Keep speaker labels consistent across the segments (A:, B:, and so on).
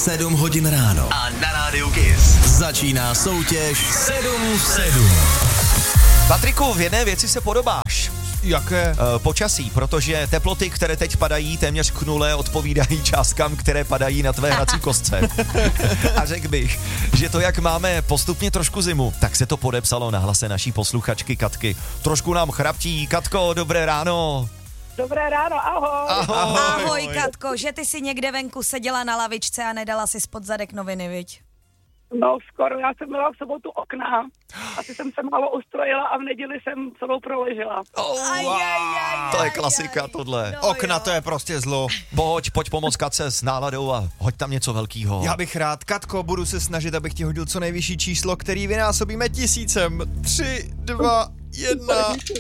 A: 7 hodin ráno. A na rádiu Kiss začíná soutěž 7 v 7.
B: Patriku, v jedné věci se podobáš.
C: Jaké?
B: Počasí, protože teploty, které teď padají téměř k nule, odpovídají částkám, které padají na tvé hrací kostce. A řekl bych, že to, jak máme postupně trošku zimu, tak se to podepsalo na hlase naší posluchačky Katky. Trošku nám chraptí. Katko, dobré ráno.
D: Dobré ráno, ahoj.
B: Ahoj.
E: Ahoj, Katko, že ty si někde venku seděla na lavičce a nedala si spod zadek noviny, viď?
D: No skoro, já jsem byla v sobotu okna, asi jsem se málo ustrojila a v neděli jsem celou proležela.
B: To je klasika tohle.
E: No,
C: Okna,
E: jo.
C: to je prostě zlo.
B: Pojď pomoct Katce s náladou a hoď tam něco velkýho.
C: Já bych rád, Katko, budu se snažit, abych ti hodil co nejvyšší číslo, který vynásobíme 1000. 3, 2, 1.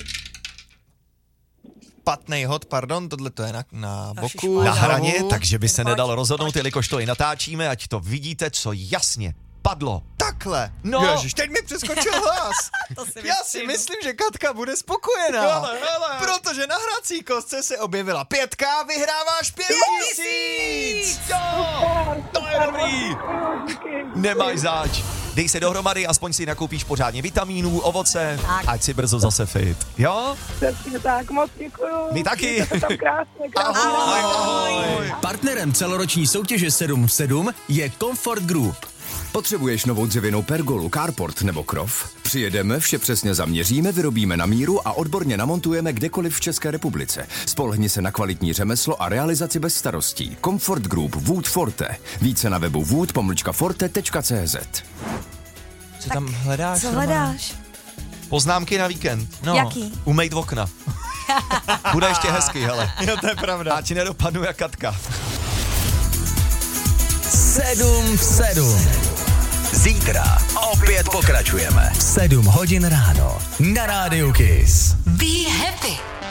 C: Patnej hod, pardon, tohle to je na boku.
B: Na hraně,
C: Znovu.
B: takže by se nedal rozhodnout, jelikož to i natáčíme, ať to vidíte, co jasně padlo.
C: Takhle.
B: No.
C: Ježiš, teď mi přeskočil hlas.
E: To si
C: Já si myslím, že Katka bude spokojená.
B: Hele.
C: Protože na hrací kostce se objevila 5, vyhráváš 5000.
B: To je dobrý. Nemáš zač. Dej se dohromady, aspoň si nakoupíš pořádně vitamínů, ovoce,
E: Tak.
B: ať si brzo zase fit. Jo?
D: Přesně tak, moc děkuju.
B: My taky.
D: Mějte se tam krásně.
B: Ahoj.
A: Partnerem celoroční soutěže 7 v 7 je Comfort Group.
F: Potřebuješ novou dřevěnou pergolu, carport nebo krov? Přijedeme, vše přesně zaměříme, vyrobíme na míru a odborně namontujeme kdekoliv v České republice. Spolehni se na kvalitní řemeslo a realizaci bez starostí. Comfort Group Wood Forte. Více na webu wood-forte.cz.
C: Co tam hledáš?
E: Co hledáš?
B: Poznámky na víkend.
C: No.
E: Jaký?
B: Umejt okna. Bude ještě hezky, hele.
C: Jo, to je pravda.
B: Ať nedopadnu jak Katka.
A: 7 v 7. Zítra opět pokračujeme. 7 hodin ráno na rádiu Kiss.
G: Be happy.